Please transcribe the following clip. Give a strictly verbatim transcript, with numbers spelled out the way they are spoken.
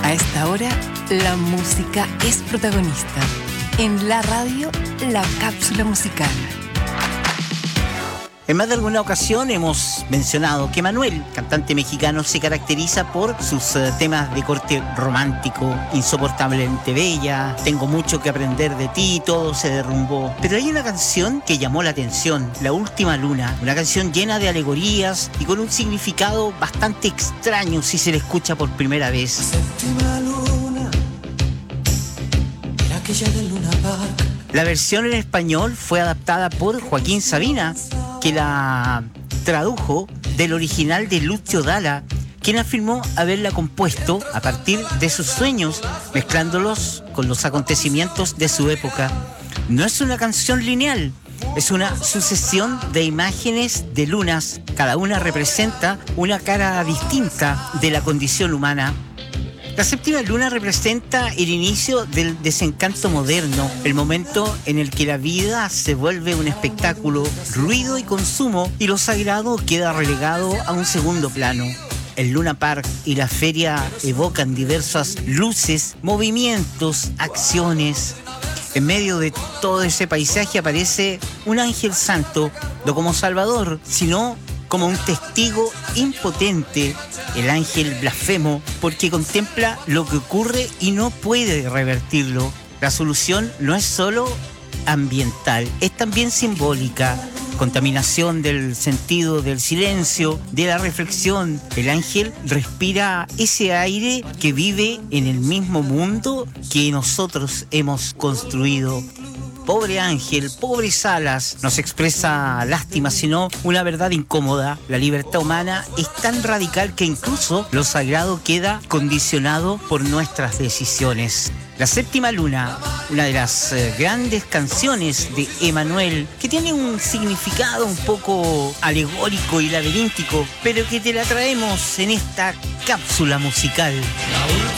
A esta hora, la música es protagonista. En la radio, la cápsula musical. En más de alguna ocasión hemos mencionado que Manuel, cantante mexicano, se caracteriza por sus uh, temas de corte romántico, Insoportablemente Bella, Tengo mucho que aprender de ti, Todo se derrumbó. Pero hay una canción que llamó la atención, La última luna, una canción llena de alegorías y con un significado bastante extraño si se la escucha por primera vez. Séptima luna, era aquella del Luna Park. La versión en español fue adaptada por Joaquín Sabina, que la tradujo del original de Lucio Dalla, quien afirmó haberla compuesto a partir de sus sueños, mezclándolos con los acontecimientos de su época. No es una canción lineal, es una sucesión de imágenes de lunas. Cada una representa una cara distinta de la condición humana. La séptima luna representa el inicio del desencanto moderno, el momento en el que la vida se vuelve un espectáculo, ruido y consumo, y lo sagrado queda relegado a un segundo plano. El Luna Park y la feria evocan diversas luces, movimientos, acciones. En medio de todo ese paisaje aparece un ángel santo, no como Salvador, sino como un testigo impotente, el ángel blasfemo, porque contempla lo que ocurre y no puede revertirlo. La solución no es solo ambiental, es también simbólica. Contaminación del sentido del silencio, de la reflexión. El ángel respira ese aire que vive en el mismo mundo que nosotros hemos construido. Pobre ángel, pobres alas, nos expresa lástima, sino una verdad incómoda. La libertad humana es tan radical que incluso lo sagrado queda condicionado por nuestras decisiones. La séptima luna, una de las eh, grandes canciones de Emmanuel, que tiene un significado un poco alegórico y laberíntico, pero que te la traemos en esta cápsula musical. La